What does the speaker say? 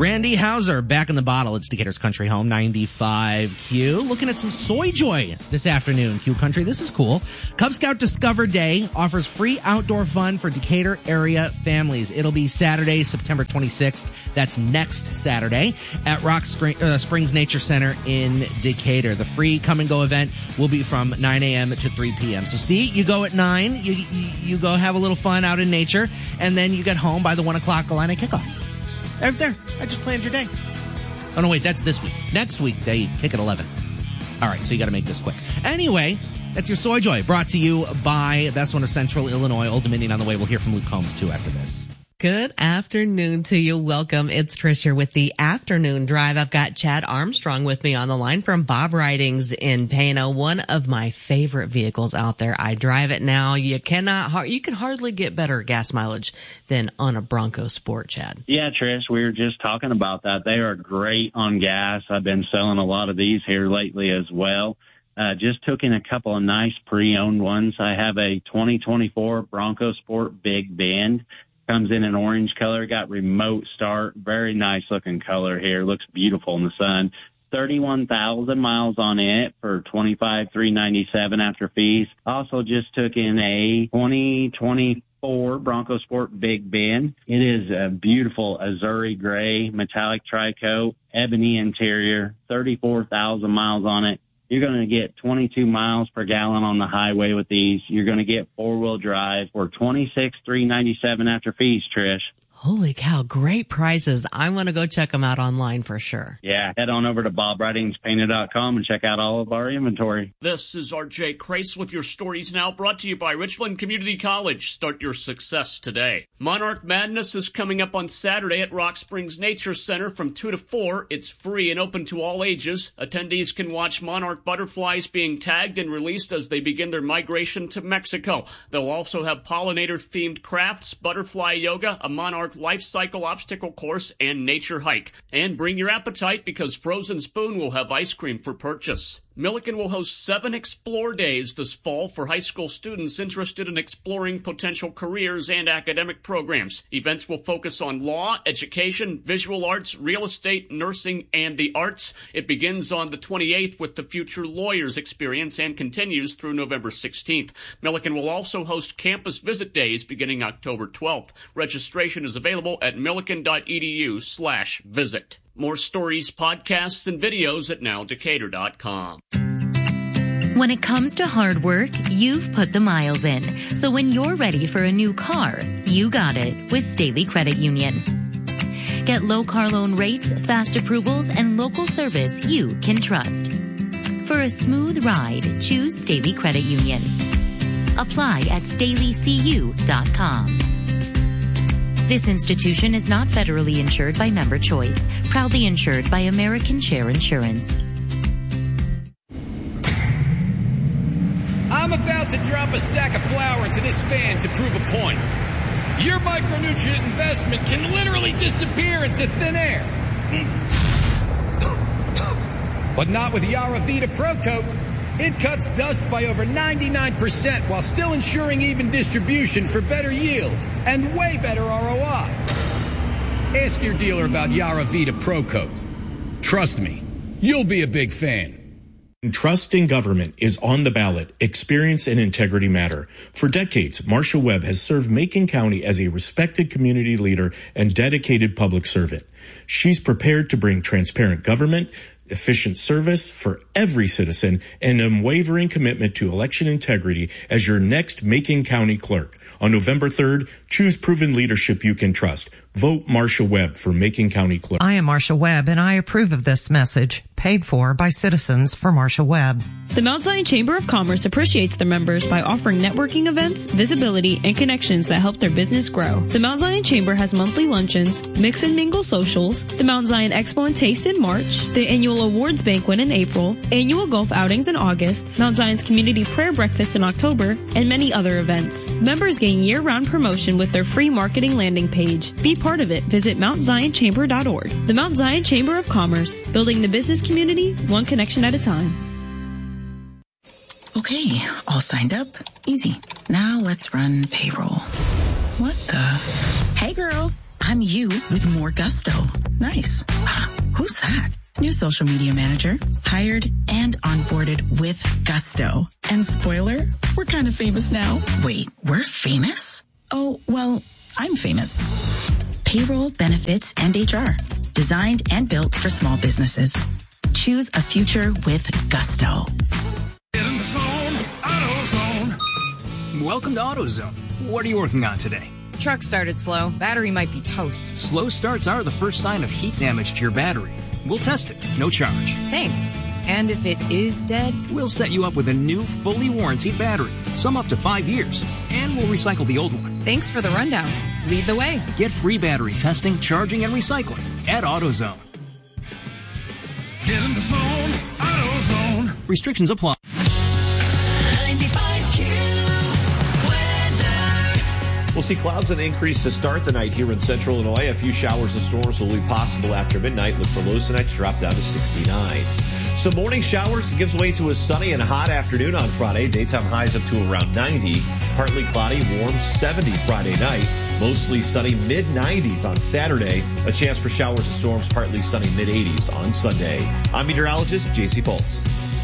Randy Hauser back in the bottle. It's Decatur's Country Home 95Q. Looking at some Soy Joy this afternoon, Q Country. This is cool. Cub Scout Discover Day offers free outdoor fun for Decatur area families. It'll be Saturday, September 26th. That's next Saturday at Rock Springs Nature Center in Decatur. The free come and go event will be from 9 a.m. to 3 p.m. So see, you go at 9, you go have a little fun out in nature, and then you get home by the 1 o'clock Illini kickoff. Right there. I just planned your day. Oh, no, wait. That's this week. Next week, they kick at 11. All right, so you got to make this quick. Anyway, that's your Soy Joy, brought to you by Best One of Central Illinois. Old Dominion on the way. We'll hear from Luke Combs, too, after this. Good afternoon to you. Welcome. It's Trish here with the afternoon drive. I've got Chad Armstrong with me on the line from Bob Ridings in Pana, one of my favorite vehicles out there. I drive it now. You can hardly get better gas mileage than on a Bronco Sport, Chad. Yeah, Trish, we were just talking about that. They are great on gas. I've been selling a lot of these here lately as well. Just took in a couple of nice pre-owned ones. I have a 2024 Bronco Sport Big Bend. Comes in an orange color, got remote start, very nice looking color here. Looks beautiful in the sun. 31,000 miles on it for $25,397 after fees. Also just took in a 2024 Bronco Sport Big Bend. It is a beautiful azuri gray metallic tri-coat, ebony interior, 34,000 miles on it. You're going to get 22 miles per gallon on the highway with these. You're going to get four-wheel drive for $26,397 after fees, Trish. Holy cow, great prices. I want to go check them out online for sure. Yeah, head on over to BobRidingsPainted.com and check out all of our inventory. This is R.J. Crace with your Stories Now, brought to you by Richland Community College. Start your success today. Monarch Madness is coming up on Saturday at Rock Springs Nature Center from 2 to 4. It's free and open to all ages. Attendees can watch monarch butterflies being tagged and released as they begin their migration to Mexico. They'll also have pollinator-themed crafts, butterfly yoga, a monarch life cycle obstacle course, and nature hike. And bring your appetite because Frozen Spoon will have ice cream for purchase. Milliken will host 7 Explore Days this fall for high school students interested in exploring potential careers and academic programs. Events will focus on law, education, visual arts, real estate, nursing, and the arts. It begins on the 28th with the Future Lawyers Experience and continues through November 16th. Milliken will also host Campus Visit Days beginning October 12th. Registration is available at milliken.edu/visit. More stories, podcasts, and videos at nowdecatur.com. When it comes to hard work, you've put the miles in. So when you're ready for a new car, you got it with Staley Credit Union. Get low car loan rates, fast approvals, and local service you can trust. For a smooth ride, choose Staley Credit Union. Apply at StaleyCU.com. This institution is not federally insured by Member Choice. Proudly insured by American Share Insurance. I'm about to drop a sack of flour into this fan to prove a point. Your micronutrient investment can literally disappear into thin air. But not with Yaravita Pro Coat. It cuts dust by over 99% while still ensuring even distribution for better yield and way better ROI. Ask your dealer about Yaravita Pro Coat. Trust me, you'll be a big fan. Trust in government is on the ballot. Experience and integrity matter. For decades, Marsha Webb has served Macon County as a respected community leader and dedicated public servant. She's prepared to bring transparent government, efficient service for every citizen, and unwavering commitment to election integrity as your next Macon County clerk. On November 3rd, choose proven leadership you can trust. Vote Marsha Webb for Macon County clerk. I am Marsha Webb, and I approve of this message, paid for by citizens for Marsha Webb. The Mount Zion Chamber of Commerce appreciates their members by offering networking events, visibility, and connections that help their business grow. The Mount Zion Chamber has monthly luncheons, mix and mingle socials, the Mount Zion Expo and Taste in March, the annual awards banquet in April, annual golf outings in August, Mount Zion's community prayer breakfast in October, and many other events. Members gain year-round promotion with their free marketing landing page. Be part of it. Visit MountZionChamber.org. The Mount Zion Chamber of Commerce, building the business community one connection at a time. Okay, all signed up. Easy. Now let's run payroll. What the? Hey, girl. I'm you with more gusto. Nice. Who's that? New social media manager, hired and onboarded with gusto. And spoiler, we're kind of famous now. Wait, we're famous? Oh, well, I'm famous. Payroll, benefits, and HR. Designed and built for small businesses. Choose a future with gusto. Get in the zone, AutoZone. Welcome to AutoZone. What are you working on today? Truck started slow. Battery might be toast. Slow starts are the first sign of heat damage to your battery. We'll test it, no charge. Thanks. And if it is dead? We'll set you up with a new, fully warranted battery, some up to 5 years, and we'll recycle the old one. Thanks for the rundown. Lead the way. Get free battery testing, charging, and recycling at AutoZone. Get in the zone, AutoZone. Restrictions apply. 95Q weather. We'll see clouds and increase to start the night here in central Illinois. A few showers and storms will be possible after midnight. Look for lows tonight to drop down to 69. Some morning showers gives way to a sunny and hot afternoon on Friday. Daytime highs up to around 90. Partly cloudy, warm 70 Friday night. Mostly sunny, mid-90s on Saturday. A chance for showers and storms, partly sunny, mid-80s on Sunday. I'm meteorologist J.C. Pulse.